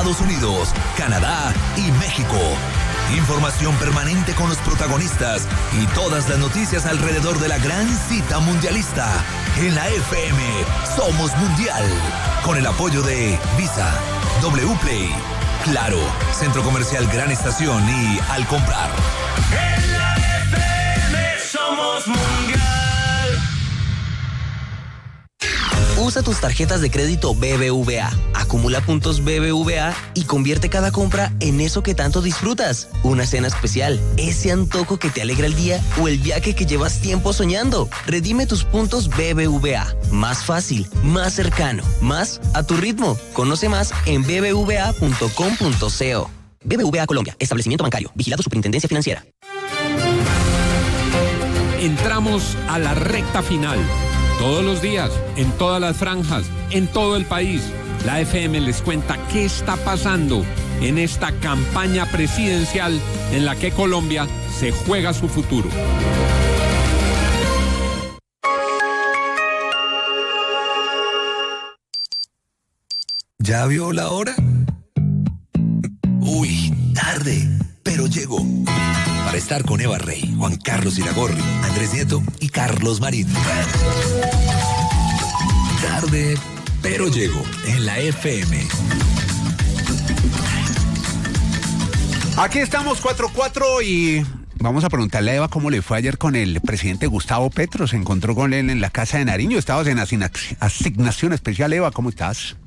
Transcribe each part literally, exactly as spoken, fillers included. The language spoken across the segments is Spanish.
Estados Unidos, Canadá y México. Información permanente con los protagonistas y todas las noticias alrededor de la gran cita mundialista. En la F M Somos Mundial. Con el apoyo de Visa, W Play, Claro, Centro Comercial Gran Estación y Al Comprar. En la F M Somos Mundial. Usa tus tarjetas de crédito B B V A, acumula puntos B B V A y convierte cada compra en eso que tanto disfrutas. Una cena especial, ese antojo que te alegra el día o el viaje que llevas tiempo soñando. Redime tus puntos B B V A. Más fácil, más cercano, más a tu ritmo. Conoce más en b b v a punto com punto co. B B V A Colombia, establecimiento bancario, vigilado Superintendencia Financiera. Entramos a la recta final. Todos los días, en todas las franjas, en todo el país, la F M les cuenta qué está pasando en esta campaña presidencial en la que Colombia se juega su futuro. ¿Ya vio la hora? Uy, tarde, pero llegó. Para estar con Eva Rey, Juan Carlos Iragorri, Andrés Nieto y Carlos Marín. Tarde, pero llego en la F M. Aquí estamos cuatro cuatro y vamos a preguntarle a Eva cómo le fue ayer con el presidente Gustavo Petro. Se encontró con él en la casa de Nariño. Estabas en asignación especial. Eva, ¿cómo estás?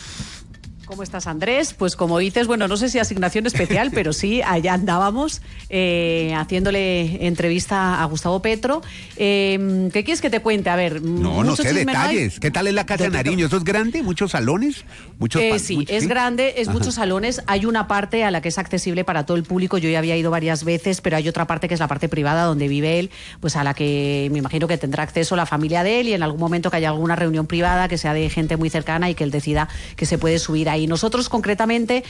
¿Cómo estás, Andrés? Pues como dices, bueno, no sé si asignación especial, pero sí, allá andábamos eh, haciéndole entrevista a Gustavo Petro. Eh, ¿Qué quieres que te cuente? A ver, no, no sé detalles. ¿Qué tal es la casa de, de Nariño? ¿Eso es grande? ¿Muchos salones? Muchos eh, pa- sí, muchos, es ¿sí? grande, es Ajá. muchos salones. Hay una parte a la que es accesible para todo el público. Yo ya había ido varias veces, pero hay otra parte que es la parte privada donde vive él, pues a la que me imagino que tendrá acceso la familia de él y en algún momento que haya alguna reunión privada que sea de gente muy cercana y que él decida que se puede subir ahí. Nosotros concretamente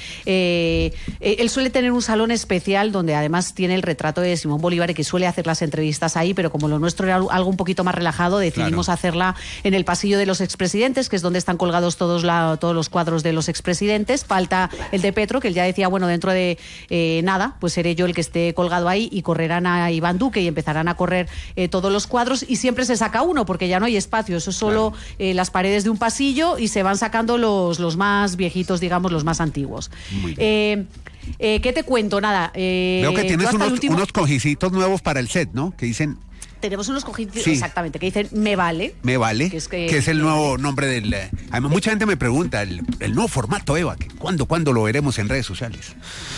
Eh, él suele tener un salón especial donde además tiene el retrato de Simón Bolívar y que suele hacer las entrevistas ahí, pero como lo nuestro era algo un poquito más relajado, decidimos claro. hacerla en el pasillo de los expresidentes, que es donde están colgados todos, la, todos los cuadros de los expresidentes. Falta el de Petro, que él ya decía, bueno, dentro de eh, nada, pues seré yo el que esté colgado ahí y correrán a Iván Duque y empezarán a correr eh, todos los cuadros y siempre se saca uno porque ya no hay espacio, eso es solo claro. eh, las paredes de un pasillo y se van sacando los, los más viejitos, digamos, los más antiguos. Eh, eh, ¿Qué te cuento? Nada. Eh, Veo que tienes unos, último... unos cojicitos nuevos para el set, ¿no? Que dicen... Tenemos unos cojicitos, sí. exactamente, que dicen Me Vale. Me Vale, que es, que, que es el nuevo vale. nombre del... Además, mucha gente me pregunta, el, el nuevo formato, Eva, ¿cuándo, ¿cuándo lo veremos en redes sociales?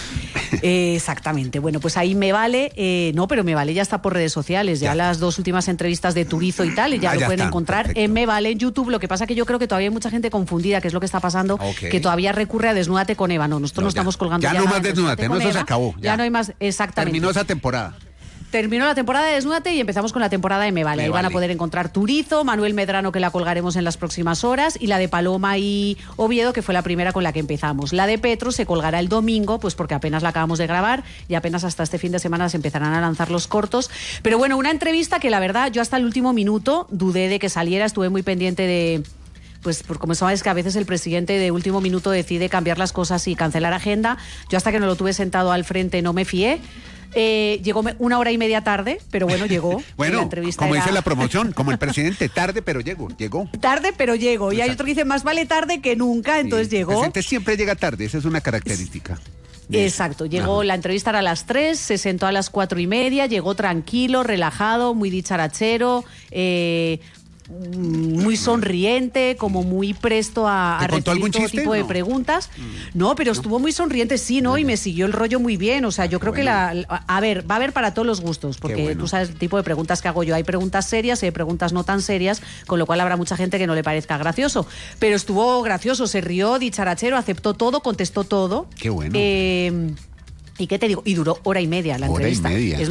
Eh, exactamente, bueno, pues ahí Me Vale, eh, no, pero Me Vale ya está por redes sociales, ya, ya las dos últimas entrevistas de Turizo y tal, y ya ah, lo ya pueden está, encontrar perfecto. En Me Vale en YouTube. Lo que pasa que yo creo que todavía hay mucha gente confundida, que es lo que está pasando, okay. que todavía recurre a Desnúdate con Eva. No, nosotros no, no estamos colgando ya. Ya no más Desnúdate, no, eso se acabó. Ya. ya no hay más, exactamente. Terminó esa temporada. Terminó la temporada de Desnúdate y empezamos con la temporada de Me Vale. Me Ahí vale. Van a poder encontrar Turizo, Manuel Medrano, que la colgaremos en las próximas horas, y la de Paloma y Oviedo, que fue la primera con la que empezamos. La de Petro se colgará el domingo, pues porque apenas la acabamos de grabar y apenas hasta este fin de semana se empezarán a lanzar los cortos. Pero bueno, una entrevista que la verdad yo hasta el último minuto dudé de que saliera, estuve muy pendiente de... Pues por como sabes que a veces el presidente de último minuto decide cambiar las cosas y cancelar agenda. Yo hasta que no lo tuve sentado al frente no me fié. Eh, llegó una hora y media tarde, pero bueno, llegó. Bueno, la entrevista como era... dice la promoción, como el presidente, tarde, pero llegó, llegó. Tarde, pero llegó. Y hay otro que dice, más vale tarde que nunca, entonces sí, llegó. El presidente siempre llega tarde, esa es una característica. Exacto, llegó, Ajá. la entrevista era a las tres, se sentó a las cuatro y media, llegó tranquilo, relajado, muy dicharachero, eh... muy sonriente, como muy presto a, a recibir todo tipo no. de preguntas. No, pero estuvo muy sonriente, sí, ¿no? Y me siguió el rollo muy bien. O sea, yo creo bueno. que la... A ver, va a haber para todos los gustos, porque bueno. tú sabes el tipo de preguntas que hago yo. Hay preguntas serias y hay preguntas no tan serias, con lo cual habrá mucha gente que no le parezca gracioso. Pero estuvo gracioso, se rió, dicharachero, aceptó todo, contestó todo. Qué bueno. Eh... ¿Y qué te digo? Y duró hora y media la hora entrevista. Y media. Es más,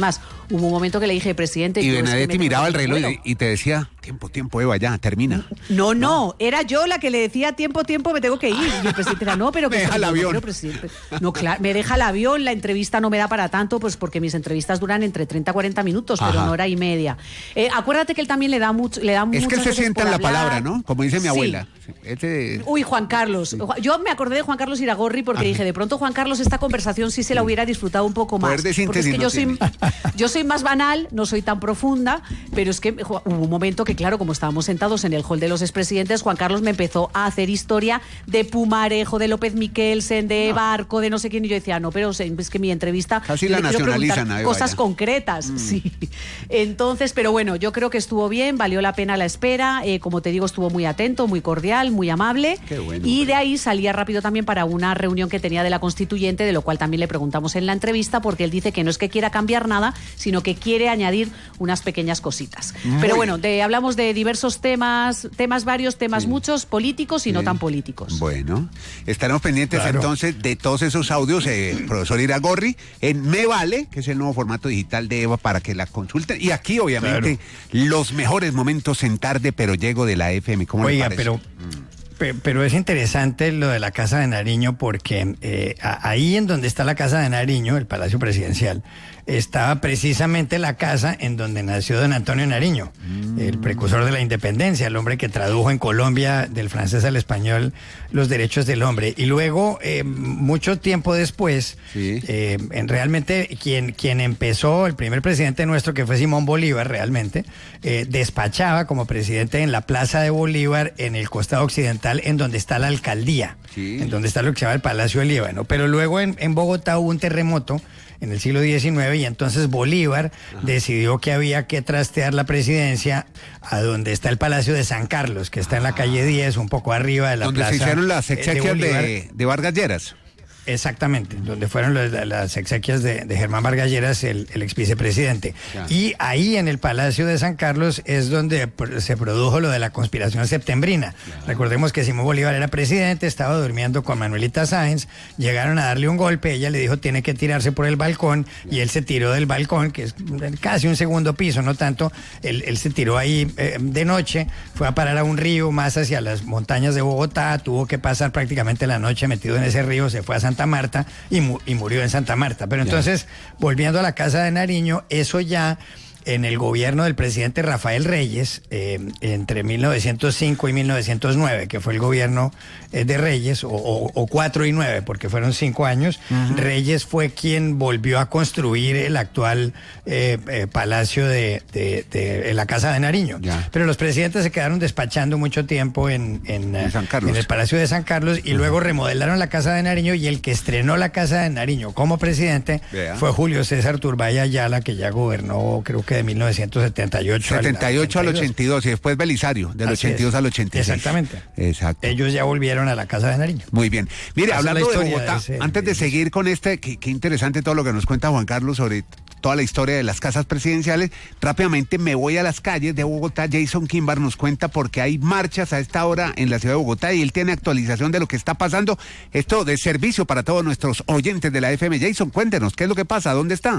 Hubo un momento que le dije, presidente... Y yo es que Benedetti me miraba el reloj vuelo. y, y te decía, tiempo, tiempo, Eva, ya, termina. No, no, era yo la que le decía, tiempo, tiempo, me tengo que ir. Y el presidente era, no, pero... Me que deja el no, avión. pero, presidente, no, claro, me deja el avión, la entrevista no me da para tanto, pues porque mis entrevistas duran entre treinta a cuarenta minutos, pero Ajá. no hora y media. Eh, acuérdate que él también le da mucho... Le da Es que él se muchas veces sienta por en la hablar. palabra, ¿no? Como dice mi Sí. abuela. Este... Uy, Juan Carlos. Yo me acordé de Juan Carlos Iragorri porque Ajá. dije, de pronto Juan Carlos esta conversación sí se la hubiera disfrutado un poco más. Poder de Porque es síntesis que no yo soy, tiene. yo soy más banal, no soy tan profunda, pero es que jo, hubo un momento que, claro, como estábamos sentados en el hall de los expresidentes, Juan Carlos me empezó a hacer historia de Pumarejo, de López Miquelsen, de No. Barco, de no sé quién, y yo decía, no, pero es que mi entrevista... Casi yo la le quiero nacionalizan, preguntar ahí cosas vaya. concretas, mm. sí. Entonces, pero bueno, yo creo que estuvo bien, valió la pena la espera, eh, como te digo, estuvo muy atento, muy cordial, muy amable. Qué bueno, y hombre. de ahí salía rápido también para una reunión que tenía de la Constituyente, de lo cual también le preguntamos en la entrevista, porque él dice que no es que quiera cambiar nada, sino que quiere añadir unas pequeñas cositas. Muy Pero bueno, de, hablamos de diversos temas, temas varios, temas Sí. muchos, políticos y no Sí. tan políticos. Bueno, estaremos pendientes Claro. entonces de todos esos audios, eh, profesor Iragorri, en Me Vale, que es el nuevo formato digital de Eva para que la consulten. Y aquí, obviamente, los mejores momentos en tarde, pero llego de la F M. ¿Cómo le Oiga, parece? pero, pe- pero es interesante lo de la Casa de Nariño porque eh, a- ahí en donde está la Casa de Nariño, el Palacio Presidencial, estaba precisamente la casa en donde nació don Antonio Nariño, mm. el precursor de la independencia, el hombre que tradujo en Colombia del francés al español los derechos del hombre. Y luego, eh, mucho tiempo después, Sí. eh, en realmente quien, quien empezó, el primer presidente nuestro, que fue Simón Bolívar realmente, eh, despachaba como presidente en la Plaza de Bolívar, en el costado occidental, en donde está la alcaldía, Sí. en donde está lo que se llama el Palacio del Líbano. Pero luego en, en Bogotá hubo un terremoto en el siglo diecinueve y entonces Bolívar Ajá. decidió que había que trastear la presidencia a donde está el Palacio de San Carlos, que está en la calle diez, un poco arriba de la donde plaza. se hicieron las eh, de exequias de, Bolívar. de, de Vargas Lleras. Exactamente, donde fueron los- las exequias de, de Germán Vargas Lleras, el, el ex vicepresidente. Ya. Y ahí en el Palacio de San Carlos es donde pr- se produjo lo de la conspiración septembrina. Ya. Recordemos que Simón Bolívar era presidente, estaba durmiendo con Manuelita Sáenz, llegaron a darle un golpe, ella le dijo tiene que tirarse por el balcón, y él se tiró del balcón, que es casi un segundo piso, no tanto, él, él se tiró ahí eh, de noche, fue a parar a un río más hacia las montañas de Bogotá, tuvo que pasar prácticamente la noche metido en ese río, se fue a Santa Marta y, mu- y murió en Santa Marta. Pero entonces, volviendo a la Casa de Nariño, eso ya en el gobierno del presidente Rafael Reyes, eh, entre mil novecientos cinco y mil novecientos nueve, que fue el gobierno eh, de Reyes, o, o, o cuatro y nueve, porque fueron cinco años, uh-huh. Reyes fue quien volvió a construir el actual eh, eh, palacio de, de, de, de la Casa de Nariño. Ya. Pero los presidentes se quedaron despachando mucho tiempo en, en, En San Carlos. en el Palacio de San Carlos y uh-huh. luego remodelaron la Casa de Nariño, y el que estrenó la Casa de Nariño como presidente Vea. fue Julio César Turbay Ayala, que ya gobernó, creo que de mil novecientos setenta y ocho setenta y ocho al ochenta y dos y después Belisario, del Así ochenta y dos es. al ochenta y seis. Exactamente. Exacto. Ellos ya volvieron a la Casa de Nariño. Muy bien. Mire, Esa es la hablando de historia Bogotá, de ese- antes de seguir con este, qué, qué interesante todo lo que nos cuenta Juan Carlos sobre toda la historia de las casas presidenciales, rápidamente me voy a las calles de Bogotá. Jason Kimbar nos cuenta porque hay marchas a esta hora en la ciudad de Bogotá y él tiene actualización de lo que está pasando. Esto de servicio para todos nuestros oyentes de la F M. Jason, cuéntenos, ¿qué es lo que pasa? ¿Dónde está?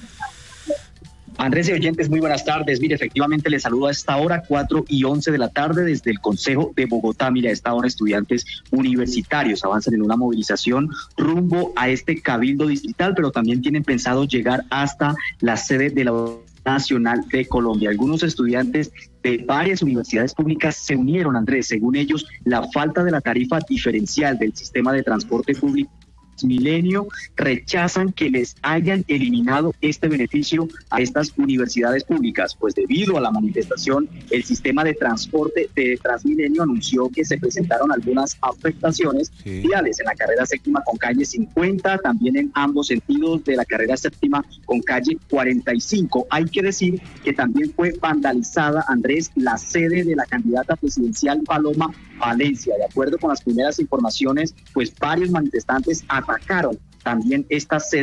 Andrés y oyentes, muy buenas tardes. Mire, efectivamente les saludo a esta hora, cuatro y once de la tarde, desde el Consejo de Bogotá. Mire, a esta hora estudiantes universitarios avanzan en una movilización rumbo a este cabildo distrital, pero también tienen pensado llegar hasta la sede de la Nacional de Colombia. Algunos estudiantes de varias universidades públicas se unieron, Andrés. Según ellos, la falta de la tarifa diferencial del sistema de transporte público Milenio rechazan que les hayan eliminado este beneficio a estas universidades públicas, pues debido a la manifestación, el sistema de transporte de Transmilenio anunció que se presentaron algunas afectaciones Sí. viales en la carrera séptima con calle cincuenta, también en ambos sentidos de la carrera séptima con calle cuarenta y cinco. Hay que decir que también fue vandalizada, Andrés, la sede de la candidata presidencial Paloma Valencia. De acuerdo con las primeras informaciones, pues varios manifestantes atacaron también estas sedes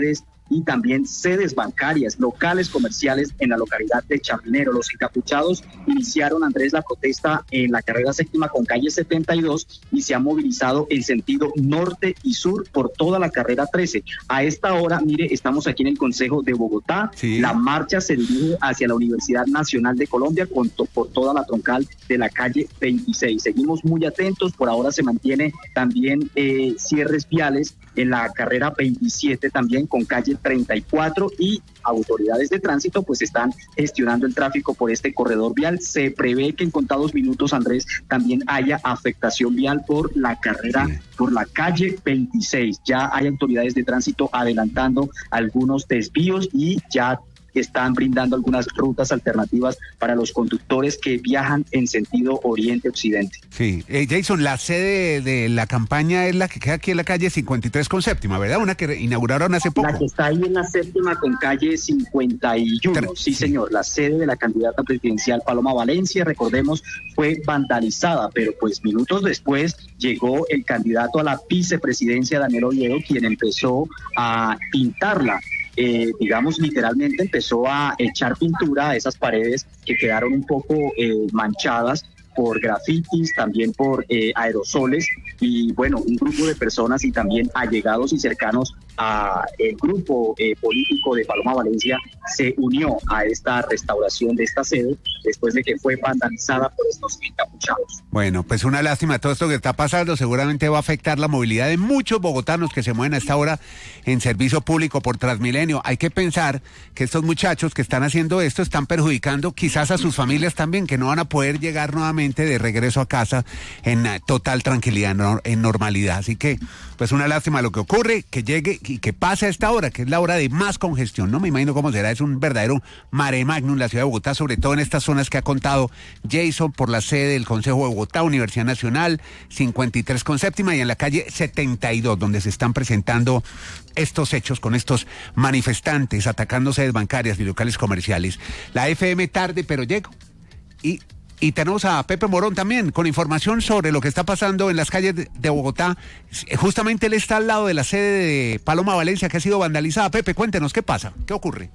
y también sedes bancarias, locales comerciales en la localidad de Chapinero. Los encapuchados iniciaron, Andrés, la protesta en la carrera séptima con calle setenta y dos y se ha movilizado en sentido norte y sur por toda la carrera trece. A esta hora, mire, estamos aquí en el Consejo de Bogotá. Sí. La marcha se dirige hacia la Universidad Nacional de Colombia con to- por toda la troncal de la calle veintiséis. Seguimos muy atentos, por ahora se mantiene también eh, cierres viales en la carrera veintisiete también con calle treinta y cuatro y autoridades de tránsito pues están gestionando el tráfico por este corredor vial. Se prevé que en contados minutos, Andrés, también haya afectación vial por la carrera, sí. por la calle veintiséis. Ya hay autoridades de tránsito adelantando algunos desvíos y ya están brindando algunas rutas alternativas para los conductores que viajan en sentido oriente-occidente. Sí, eh, Jason, la sede de la campaña es la que queda aquí en la calle cincuenta y tres con séptima, ¿verdad? Una que inauguraron hace poco. La que está ahí en la séptima con calle cincuenta y uno, sí, sí señor, la sede de la candidata presidencial Paloma Valencia, recordemos, fue vandalizada, pero pues minutos después llegó el candidato a la vicepresidencia, Daniel Oviedo, quien empezó a pintarla. Eh, digamos, literalmente empezó a echar pintura a esas paredes que quedaron un poco eh, manchadas por grafitis, también por eh, aerosoles, y bueno, un grupo de personas y también allegados y cercanos a el grupo eh, político de Paloma Valencia se unió a esta restauración de esta sede después de que fue vandalizada por estos encapuchados. Bueno, pues una lástima todo esto que está pasando, seguramente va a afectar la movilidad de muchos bogotanos que se mueven a esta hora en servicio público por Transmilenio. Hay que pensar que estos muchachos que están haciendo esto están perjudicando quizás a sus familias también, que no van a poder llegar nuevamente de regreso a casa en total tranquilidad, en normalidad. Así que, pues una lástima lo que ocurre, que llegue y que pase a esta hora, que es la hora de más congestión. No me imagino cómo será, es un verdadero mare magnum la ciudad de Bogotá, sobre todo en estas zonas que ha contado Jason, por la sede del Consejo de Bogotá, Universidad Nacional, cincuenta y tres con séptima, y en la calle setenta y dos, donde se están presentando estos hechos con estos manifestantes atacando sedes bancarias y locales comerciales. La F M tarde, pero llego. Y Y tenemos a Pepe Morón también con información sobre lo que está pasando en las calles de, de Bogotá. Justamente él está al lado de la sede de Paloma Valencia que ha sido vandalizada. Pepe, cuéntenos, ¿qué pasa? ¿Qué ocurre?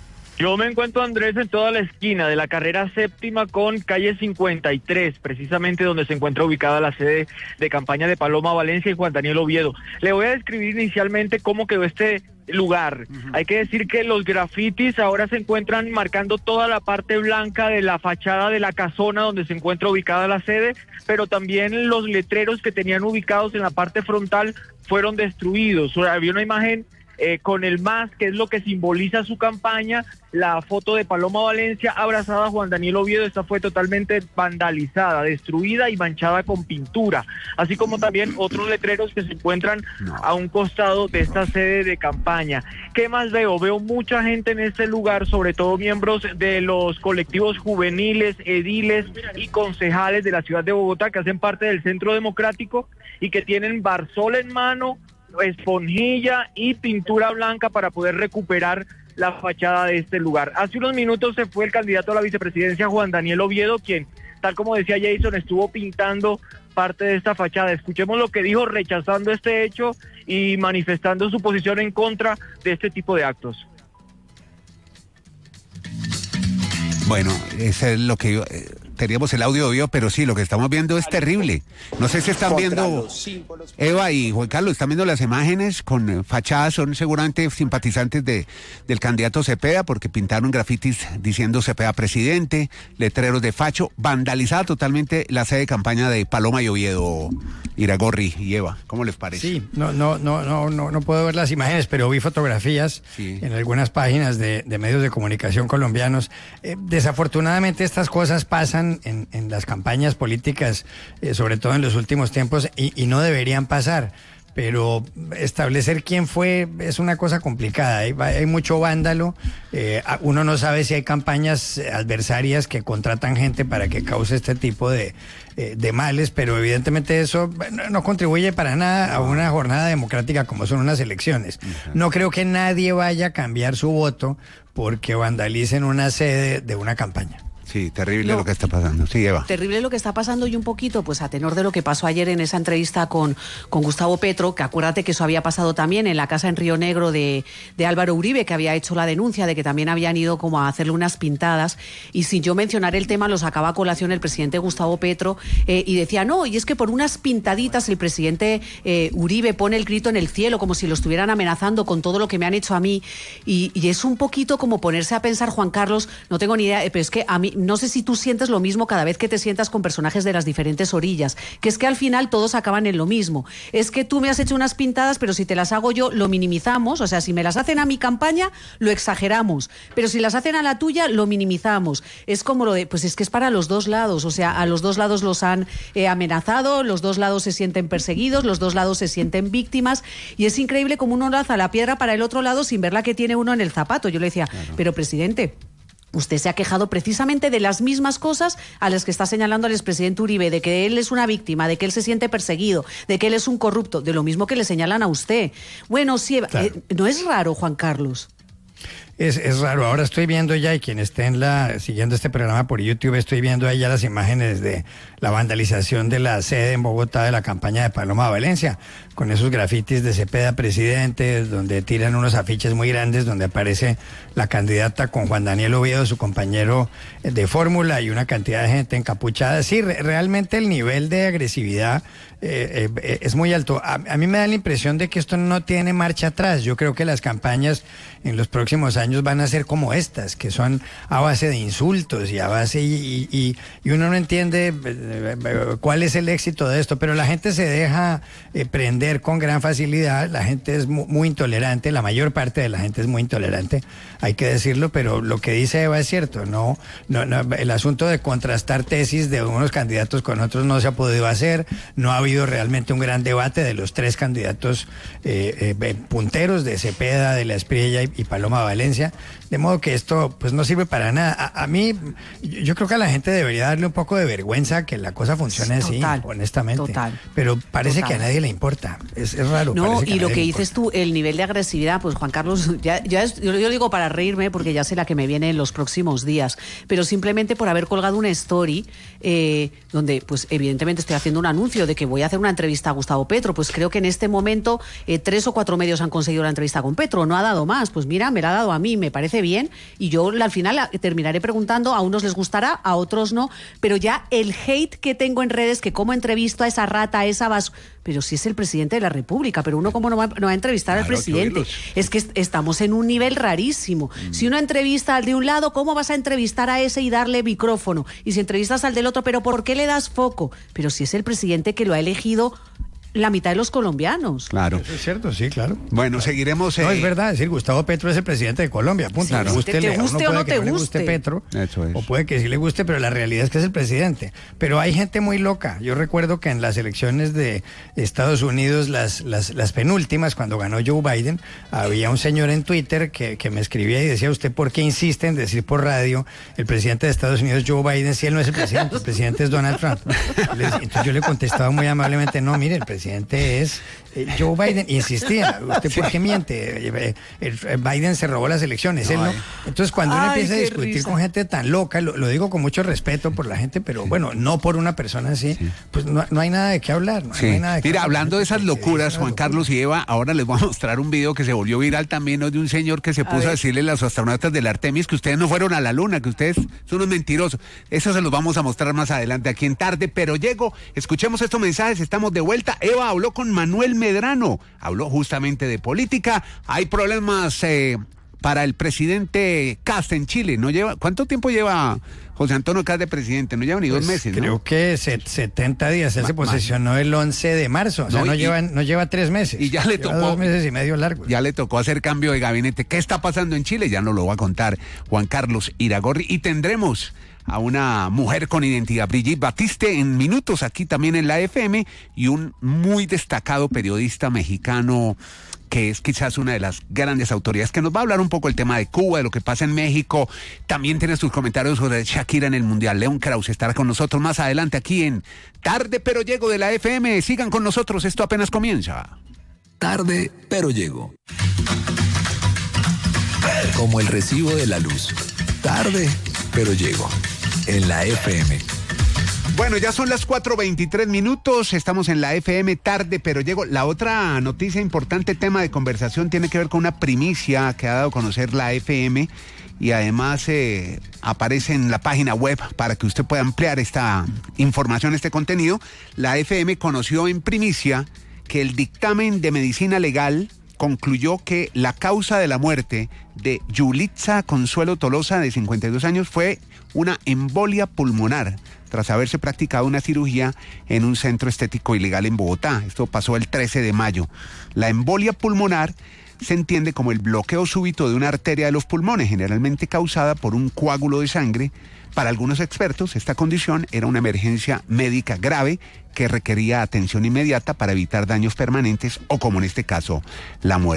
Yo me encuentro, Andrés, en toda la esquina de la carrera séptima con calle cincuenta y tres, precisamente donde se encuentra ubicada la sede de campaña de Paloma Valencia y Juan Daniel Oviedo. Le voy a describir inicialmente cómo quedó este lugar. Uh-huh. Hay que decir que los grafitis ahora se encuentran marcando toda la parte blanca de la fachada de la casona donde se encuentra ubicada la sede, pero también los letreros que tenían ubicados en la parte frontal fueron destruidos. O sea, había una imagen Eh, con el más, que es lo que simboliza su campaña, la foto de Paloma Valencia abrazada a Juan Daniel Oviedo. Esta fue totalmente vandalizada, destruida y manchada con pintura, así como también otros letreros que se encuentran no. a un costado de esta sede de campaña. ¿Qué más veo? Veo mucha gente en este lugar, sobre todo miembros de los colectivos juveniles, ediles y concejales de la ciudad de Bogotá que hacen parte del Centro Democrático y que tienen barzol en mano, esponjilla y pintura blanca para poder recuperar la fachada de este lugar. Hace unos minutos se fue el candidato a la vicepresidencia Juan Daniel Oviedo, quien, tal como decía Jason, estuvo pintando parte de esta fachada. Escuchemos lo que dijo rechazando este hecho y manifestando su posición en contra de este tipo de actos. Bueno, eso es lo que yo... Eh... Teníamos el audio obvio, pero sí, lo que estamos viendo es terrible. No sé si están viendo, Eva y Juan Carlos, están viendo las imágenes con fachadas, son seguramente simpatizantes de del candidato Cepeda, porque pintaron grafitis diciendo Cepeda presidente, letreros de facho, vandalizada totalmente la sede de campaña de Paloma y Oviedo, Iragorri y Eva. ¿Cómo les parece? Sí, no, no, no, no, no, no puedo ver las imágenes, pero vi fotografías sí. en algunas páginas de, de medios de comunicación colombianos. Eh, desafortunadamente estas cosas pasan En, en las campañas políticas, eh, sobre todo en los últimos tiempos, y, y no deberían pasar. Pero establecer quién fue es una cosa complicada. Hay, hay mucho vándalo. Eh, uno no sabe si hay campañas adversarias que contratan gente para que cause este tipo de, eh, de males, pero evidentemente eso no, no contribuye para nada a una jornada democrática como son unas elecciones. No creo que nadie vaya a cambiar su voto porque vandalicen una sede de una campaña. Sí, terrible No. lo que está pasando. Sí, Eva. Terrible lo que está pasando y un poquito, pues a tenor de lo que pasó ayer en esa entrevista con, con Gustavo Petro, que acuérdate que eso había pasado también en la casa en Río Negro de, de Álvaro Uribe, que había hecho la denuncia de que también habían ido como a hacerle unas pintadas, y sin yo mencionar el tema lo sacaba a colación el presidente Gustavo Petro eh, y decía, no, y es que por unas pintaditas el presidente eh, Uribe pone el grito en el cielo como si lo estuvieran amenazando con todo lo que me han hecho a mí, y, y es un poquito como ponerse a pensar, Juan Carlos, no tengo ni idea, pero es que a mí no sé si tú sientes lo mismo cada vez que te sientas con personajes de las diferentes orillas, que es que al final todos acaban en lo mismo. Es que tú me has hecho unas pintadas, pero si te las hago yo, lo minimizamos. O sea, si me las hacen a mi campaña, lo exageramos. Pero si las hacen a la tuya, lo minimizamos. Es como lo de, pues es que es para los dos lados. O sea, a los dos lados los han eh, amenazado, los dos lados se sienten perseguidos, los dos lados se sienten víctimas. Y es increíble como uno lanza la piedra para el otro lado sin ver la que tiene uno en el zapato. Yo le decía, claro. Pero presidente, usted se ha quejado precisamente de las mismas cosas a las que está señalando al expresidente Uribe, de que él es una víctima, de que él se siente perseguido, de que él es un corrupto, de lo mismo que le señalan a usted. Bueno, sí, claro. eh, ¿no es raro, Juan Carlos? Es, es raro. Ahora estoy viendo ya, y quien esté en la, siguiendo este programa por YouTube, estoy viendo ahí ya las imágenes de la vandalización de la sede en Bogotá de la campaña de Paloma Valencia, con esos grafitis de Cepeda presidente, donde tiran unos afiches muy grandes, donde aparece la candidata con Juan Daniel Oviedo, su compañero de fórmula, y una cantidad de gente encapuchada. Sí, re, realmente el nivel de agresividad eh, eh, es muy alto. A, a mí me da la impresión de que esto no tiene marcha atrás. Yo creo que las campañas en los próximos años van a ser como estas, que son a base de insultos y a base y, y, y uno no entiende cuál es el éxito de esto, pero la gente se deja eh, prender con gran facilidad. La gente es muy, muy intolerante, la mayor parte de la gente es muy intolerante, hay que decirlo, pero lo que dice Eva es cierto. No, no, no, el asunto de contrastar tesis de unos candidatos con otros no se ha podido hacer, no ha habido realmente un gran debate de los tres candidatos eh, eh, punteros, de Cepeda, de La Espriella y, y Paloma Valencia, de modo que esto pues no sirve para nada. A, a mí, yo creo que a la gente debería darle un poco de vergüenza que la cosa funcione así, honestamente. Total. Pero parece total. que a nadie le importa. Es, es raro. No, y lo que dices tú, el nivel de agresividad, pues Juan Carlos, ya, ya es, yo, yo digo para reírme porque ya sé la que me viene en los próximos días, pero simplemente por haber colgado una story eh, donde pues evidentemente estoy haciendo un anuncio de que voy a hacer una entrevista a Gustavo Petro, pues creo que en este momento eh, tres o cuatro medios han conseguido la entrevista con Petro, no ha dado más, pues mira, me la ha dado a mí, me parece bien, y yo al final terminaré preguntando, a unos les gustará, a otros no, pero ya el hate que tengo en redes, que como entrevisto a esa rata, a esa basura, pero si es el presidente de la República, pero uno como no va, no va a entrevistar claro, al presidente, es que estamos en un nivel rarísimo. Mm. Si uno entrevista al de un lado, ¿cómo vas a entrevistar a ese y darle micrófono? Y si entrevistas al del otro, ¿pero por qué le das foco? Pero si es el presidente que lo ha elegido la mitad de los colombianos. Claro. Eso es cierto, sí, claro. Bueno, seguiremos. Eh... No, es verdad, es decir, Gustavo Petro es el presidente de Colombia, punto. Claro. Guste, te, te guste o no te no le guste. guste Petro, Eso es. o puede que sí le guste, pero la realidad es que es el presidente. Pero hay gente muy loca. Yo recuerdo que en las elecciones de Estados Unidos, las, las, las penúltimas, cuando ganó Joe Biden, había un señor en Twitter que, que me escribía y decía, ¿usted por qué insiste en decir por radio el presidente de Estados Unidos, Joe Biden, si él no es el presidente? El presidente es Donald Trump. Entonces yo le contestaba muy amablemente, no, mire, el presidente es Eh, Joe Biden, insistía, ¿usted por qué miente? Eh, eh, Biden se robó las elecciones, no, él no. Entonces cuando uno Ay, empieza a discutir risa. con gente tan loca, lo, lo digo con mucho respeto por la gente, pero sí. bueno, no por una persona así, sí. pues no, no hay nada de qué hablar. No, sí. no hay nada de Mira, hablando de esas locuras, Juan locura. Carlos y Eva, ahora les voy a mostrar un video que se volvió viral también, ¿no? De un señor que se puso a, a decirle a los astronautas del Artemis que ustedes no fueron a la luna, que ustedes son unos mentirosos. Eso se los vamos a mostrar más adelante aquí en Tarde, pero llego. Escuchemos estos mensajes, estamos de vuelta. Eva habló con Manuel Medrano, habló justamente de política. Hay problemas eh, para el presidente Kast en Chile. No lleva, ¿cuánto tiempo lleva José Antonio Kast de presidente? No lleva ni pues dos meses, creo ¿no? que se, setenta días. Él ma, se posesionó ma. el once de marzo. O sea, no, no, y, lleva, no lleva tres meses. Y ya le lleva tocó. Dos meses y medio largos. Ya le tocó hacer cambio de gabinete. ¿Qué está pasando en Chile? Ya nos lo va a contar Juan Carlos Iragorri. Y tendremos a una mujer con identidad, Brigitte Batiste, en minutos aquí también en la F M, y un muy destacado periodista mexicano que es quizás una de las grandes autoridades, que nos va a hablar un poco del tema de Cuba, de lo que pasa en México. También tiene sus comentarios sobre Shakira en el Mundial. León Krause estará con nosotros más adelante aquí en Tarde pero Llego de la F M. Sigan con nosotros, esto apenas comienza. Tarde pero llego. Como el recibo de la luz. Tarde pero llego. en la F M. Bueno, ya son las cuatro veintitrés minutos, estamos en la F M tarde, pero llego. La otra noticia importante, tema de conversación, tiene que ver con una primicia que ha dado a conocer la F M y además eh, aparece en la página web para que usted pueda ampliar esta información, este contenido. La F M conoció en primicia que el dictamen de medicina legal concluyó que la causa de la muerte de Yulitza Consuelo Tolosa, de cincuenta y dos años, fue una embolia pulmonar, tras haberse practicado una cirugía en un centro estético ilegal en Bogotá. Esto pasó el trece de mayo. La embolia pulmonar se entiende como el bloqueo súbito de una arteria de los pulmones, generalmente causada por un coágulo de sangre. Para algunos expertos, esta condición era una emergencia médica grave que requería atención inmediata para evitar daños permanentes o, como en este caso, la muerte.